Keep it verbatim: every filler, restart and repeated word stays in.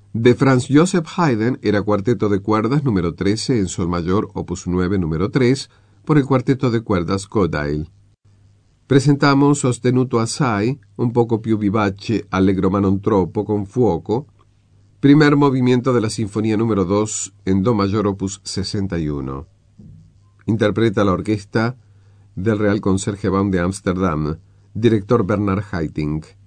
De Franz Joseph Haydn era cuarteto de cuerdas número trece en sol mayor, opus nueve, número tres, por el cuarteto de cuerdas Kodail. Presentamos Sostenuto assai, un poco più vivace, allegro ma non troppo, con fuoco, primer movimiento de la Sinfonía número dos en do mayor, opus sesenta y uno. Interpreta la orquesta del Real Concertgebouw de Ámsterdam, director Bernard Haitink.